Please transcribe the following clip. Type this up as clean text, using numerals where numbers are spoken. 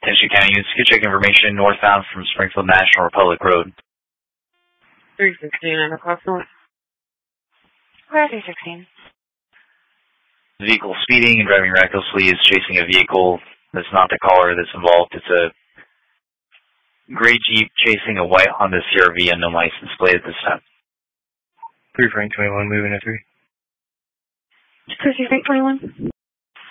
Attention County units, get check information northbound from Springfield National Republic Road. 316 and across north. Where 316? Vehicle speeding and driving recklessly is chasing a vehicle that's not the caller that's involved. It's a gray Jeep chasing a white Honda CR-V unknown license plate at this time. 3 Frank 21, moving at 3. 3 Frank 21.